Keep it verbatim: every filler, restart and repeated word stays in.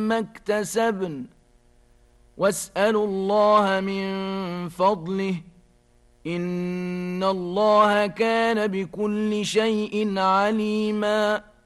ما اكتسبن واسألوا الله من فضله إن الله كان بكل شيء عليما